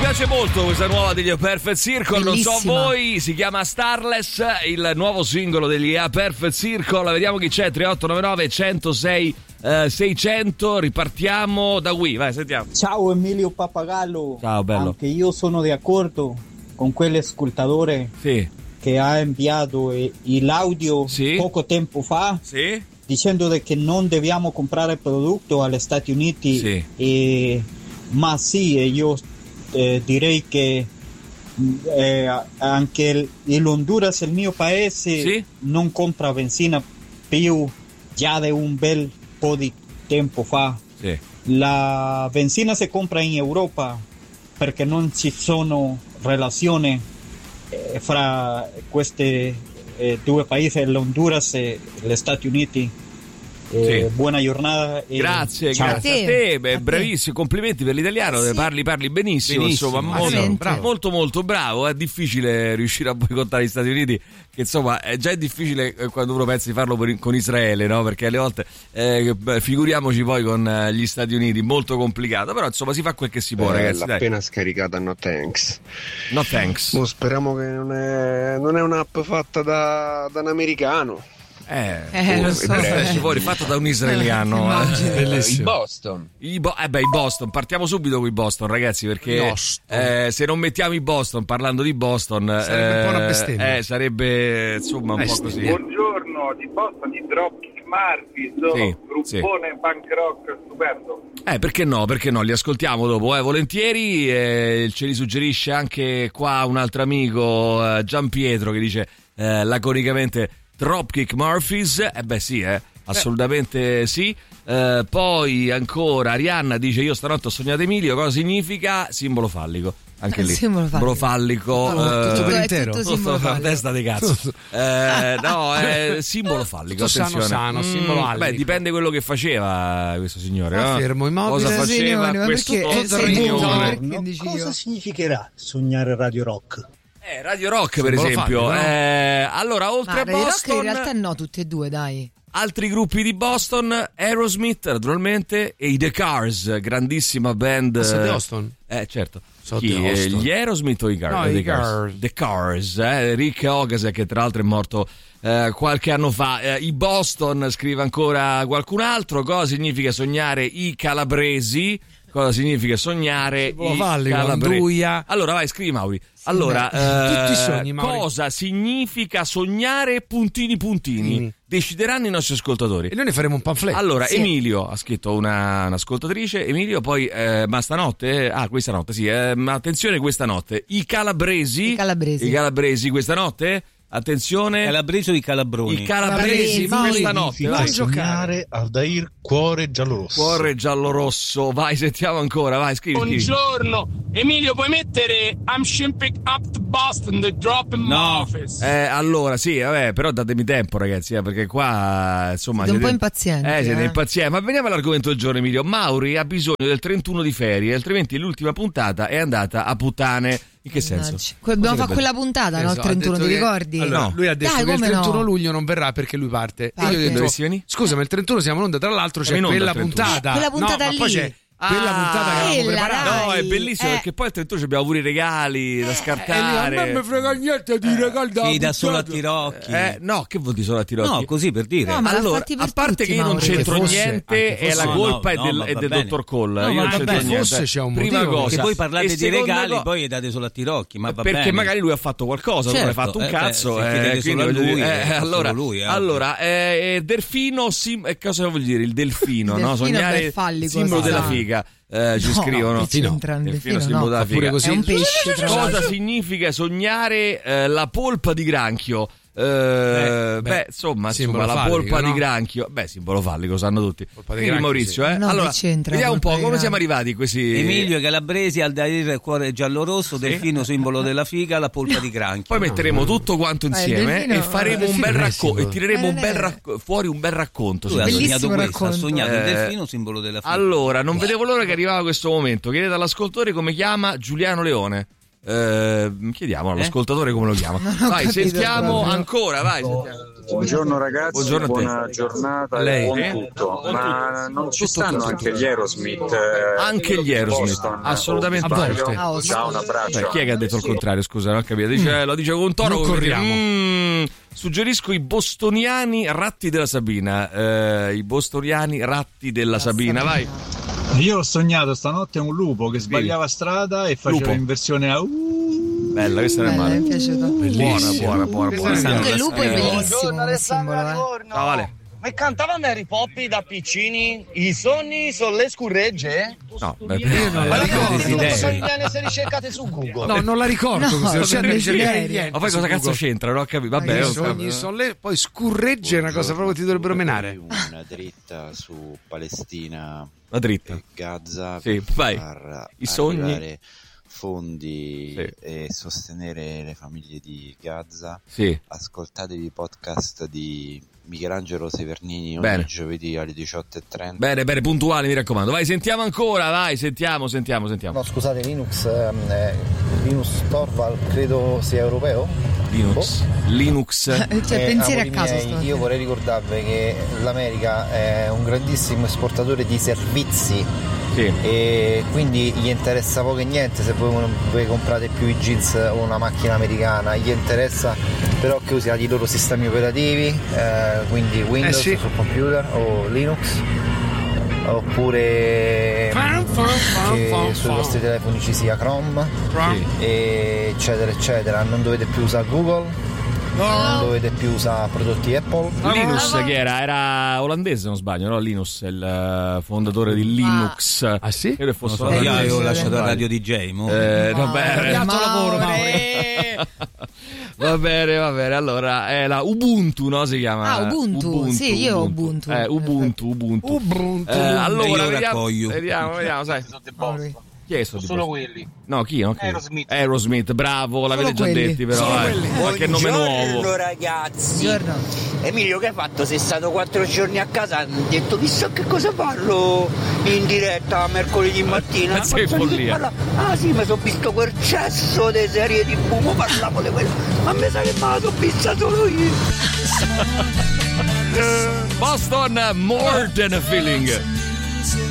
piace molto questa nuova degli A Perfect Circle. Bellissima. Non so voi, si chiama Starless, il nuovo singolo degli A Perfect Circle. Vediamo chi c'è. 3899 106 600. Ripartiamo da qui, vai, sentiamo. Ciao Emilio Pappagallo. Ciao, bello. Anche io sono d'accordo con quell'ascoltatore Sì. che ha inviato l'audio Sì. poco tempo fa, Sì? dicendo che non dobbiamo comprare prodotto agli Stati Uniti. Sì. Ma sì, io direi che anche l'Honduras, il mio paese, Sì? non compra benzina più già da un bel po' di tempo fa. Sì. La benzina si compra in Europa perché non ci sono relazioni fra questi due paesi, l'Honduras e gli Stati Uniti. Sì. Buona giornata e Grazie, ciao. grazie a te. Beh, bravissimo, complimenti per l'italiano, Sì. parli benissimo, insomma, molto molto bravo. È difficile riuscire a boicottare gli Stati Uniti, che insomma è già difficile quando uno pensa di farlo con Israele, no? Perché alle volte figuriamoci poi con gli Stati Uniti, molto complicato, però insomma si fa quel che si può, ragazzi. L'ha Dai. appena scaricata, no thanks. No thanks. Speriamo che non è un'app fatta da un americano. Lo so. Ci vuole fatto da un israeliano. I Boston. I Boston, partiamo subito con i Boston, ragazzi, perché se non mettiamo i Boston parlando di Boston sarebbe un po' una bestemmia. Sarebbe insomma un po' così. Buongiorno, di Boston, di Dropkick Murphys, gruppone punk rock stupendo. Perché no, li ascoltiamo dopo, volentieri. Ce li suggerisce anche qua un altro amico, Gian Pietro, che dice laconicamente Dropkick Murphys. Sì, assolutamente sì. Poi ancora Arianna dice: io stanotte ho sognato Emilio. Cosa significa? Simbolo fallico. Anche lì simbolo fallico, tutto per intero, testa di cazzo. Simbolo fallico, attenzione. Sano, simbolo allico. Beh, dipende quello che faceva questo signore, no? Fermo immobile. Cosa faceva questo signore? Cosa significherà sognare Radio Rock? Radio Rock, per esempio. Fallico, no? Allora, oltre a Radio Boston, Rock in realtà no, tutte e due, dai. altri gruppi di Boston, Aerosmith naturalmente e i The Cars, grandissima band. Sono di Boston? Certo. Gli Aerosmith o i Cars? No, i Cars. The Cars, Rick Ocasek, che tra l'altro è morto qualche anno fa. I Boston, scrive ancora qualcun altro. Cosa significa sognare i calabresi? Cosa significa sognare i calabresi? Allora vai, scrivi Mauri. Allora, tutti i sogni, Mauri. Cosa significa sognare puntini? Decideranno i nostri ascoltatori. E noi ne faremo un pamphlet. Allora, Sì. Emilio ha scritto un'ascoltatrice. Emilio, poi, ma stanotte? Questa notte, sì. Ma attenzione, questa notte. I calabresi questa notte? Attenzione. Calabresi o i calabroni? I calabresi questa notte. Vai. Sognare Aldair cuore giallorosso. Cuore giallorosso. Vai, sentiamo ancora. Vai, scrivi. Buongiorno. Emilio, puoi mettere I'm shipping up to Boston, the drop in office? Allora, sì, vabbè, però datemi tempo, ragazzi, perché qua, insomma, siete un po' impazienti. Siete impazienti. Ma veniamo all'argomento del giorno, Emilio. Mauri ha bisogno del 31 di ferie, altrimenti l'ultima puntata è andata a puttane. In che senso? Dobbiamo fare quella puntata, no? Il 31, ti ricordi? Allora, lui ha detto che il 31 luglio non verrà perché lui parte. E io ho detto: scusa, ma il 31 siamo in onda, tra l'altro c'è quella puntata. Quella puntata lì. Poi c'è quella puntata che avevamo preparato. No, è bellissimo perché poi al 31 abbiamo pure i regali da scartare. A me non mi frega niente di regali da da solo a tirocchi. No, che vuol dire solo a tirocchi? No, così per dire. No, ma allora, a parte che io non c'entro niente, è la colpa è del dottor Cole. Io non c'entro niente. Forse c'è un prima motivo. cosa. Che voi parlate di regali, cosa, poi date solo a tirocchi. Ma va perché bene. magari lui ha fatto qualcosa, non hai fatto un cazzo. Allora, Delfino, cosa vuol dire il delfino? No? Sognare simbolo della figa. Ci scrivono delfino simbolo della figa. È un pesce. Cosa significa sognare la polpa di granchio? Insomma, la polpa di granchio. Simbolo fallico, sanno tutti. Quindi Maurizio, allora vediamo un po' come siamo arrivati questi. Emilio Calabresi, Aldair cuore giallorosso, Delfino simbolo della figa, la polpa di granchio. Poi metteremo tutto quanto insieme e faremo un bel racconto e tireremo fuori un bel racconto. Lui ha sognato questo, ha sognato il delfino simbolo della figa. Allora, non vedevo l'ora che arrivava questo momento. Chiedete all'ascoltatore come chiama Giuliano Leone. Chiediamo all'ascoltatore come lo chiama. Vai, sentiamo ancora, vai. Sentiamo. Buongiorno ragazzi, buongiorno buona giornata e buon tutto. Ma non ci stanno anche gli Aerosmith? Anche gli Aerosmith, Boston, assolutamente. Ciao, un abbraccio. Chi è che ha detto il contrario? Scusa, non ho capito. Lo dice con un tono. Suggerisco i bostoniani ratti della Sabina. I bostoniani ratti della Sabina, vai. Io ho sognato stanotte un lupo che sbagliava strada e faceva inversione a bella, questa non è male. Mi è piaciuto. Buona. Il lupo è bellissimo. Ciao, Vale. Ma cantavano Harry Poppy da piccini? I sogni sono le scurregge? No, io non la ricordo. Sono se ricercate su Google. No, non la ricordo. Ma poi cosa cazzo c'entra? Non ho capito. Vabbè, i sogni sono le, poi scurregge è una cosa proprio ti dovrebbero menare. Una dritta su Palestina, una dritta. Gaza, sì, vai. I sogni. Fondi e sostenere le famiglie di Gaza. Sì. Ascoltatevi i podcast di Michelangelo Severnini ogni giovedì alle 18:30. Bene, puntuali, mi raccomando. Vai, sentiamo ancora, vai, sentiamo. No, scusate, Linux Torvald credo sia europeo. Linux. Cioè, pensieri a caso. Io vorrei ricordarvi che l'America è un grandissimo esportatore di servizi. Sì. E quindi gli interessa poco e niente se voi comprate più i jeans o una macchina americana, gli interessa però che usiate i loro sistemi operativi, quindi Windows sul computer o Linux, oppure che sui vostri telefoni ci sia Chrome, eccetera eccetera. Non dovete più usare Google, non dovete più usare prodotti Apple. Linus che era olandese se non sbaglio, no? Linus è il fondatore di Linux. Ah sì? Credo fosse io avevo lasciato il radio DJ vabbè, lavoro, va bene, allora è la Ubuntu, no? Si chiama Ubuntu. Sì, io ho Ubuntu. Ubuntu. Allora vediamo, sai. Chi è solo quelli? No, chi? Aerosmith, bravo, l'avete già detti però. Qualche nome nuovo. Buongiorno ragazzi. Emilio, che hai fatto? Sei stato 4 giorni a casa, hanno detto chissà che cosa parlo in diretta mercoledì mattina. Sei follia. Sì, mi sono visto quel cesso di serie di fumo, parlavo di quello. Ma mi sa che me la sono vista solo io. Boston, More Than a Feeling.